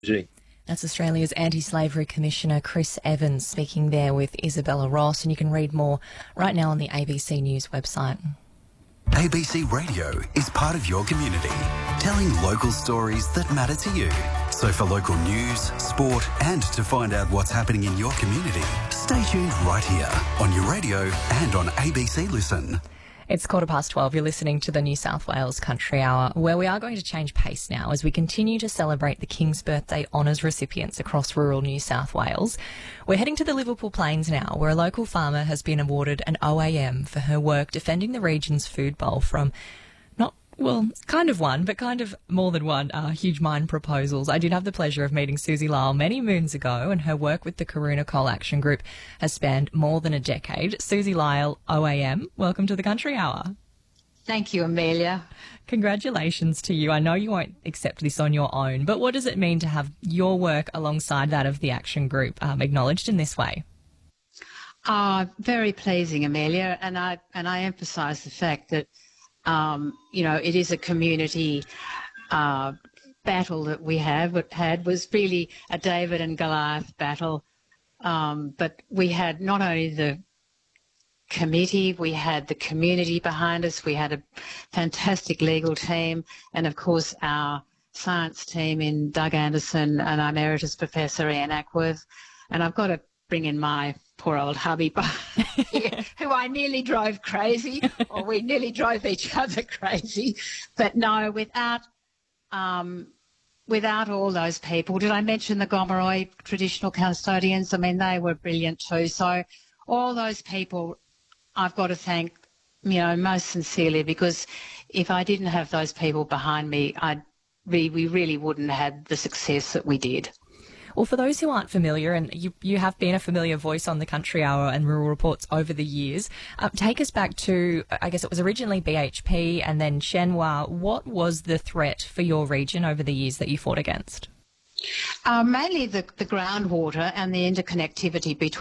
That's Australia's Anti-Slavery Commissioner Chris Evans speaking there with Isabella Ross, and you can read more right now on the ABC News website. ABC Radio is part of your community, telling local stories that matter to you. So for local news, sport and to find out what's happening in your community, stay tuned right here on your radio and on ABC Listen. It's 12:15. You're listening to the New South Wales Country Hour, where we are going to change pace now as we continue to celebrate the King's Birthday Honours recipients across rural New South Wales. We're heading to the Liverpool Plains now, where a local farmer has been awarded an OAM for her work defending the region's food bowl from kind of one, but kind of more than one, huge mine proposals. I did have the pleasure of meeting Susie Lyle many moons ago, and her work with the Karoona Coal Action Group has spanned more than a decade. Susie Lyle, OAM, welcome to the Country Hour. Thank you, Amelia. Congratulations to you. I know you won't accept this on your own, but what does it mean to have your work alongside that of the Action Group acknowledged in this way? Very pleasing, Amelia, and I emphasise the fact that it is a community battle that we had was really a David and Goliath battle. But we had not only the committee, we had the community behind us, we had a fantastic legal team, and of course our science team in Doug Anderson and our Emeritus Professor Ian Ackworth. And I've got to bring in my poor old hubby, who I nearly drove crazy, or we nearly drove each other crazy. But no, without all those people, did I mention the Gomeroi traditional custodians? I mean, they were brilliant too. So all those people, I've got to thank, most sincerely, because if I didn't have those people behind me, we really wouldn't have had the success that we did. Well, for those who aren't familiar, and you have been a familiar voice on the Country Hour and Rural Reports over the years, take us back to, I guess it was originally BHP and then Shenhua. What was the threat for your region over the years that you fought against? Mainly the groundwater and the interconnectivity between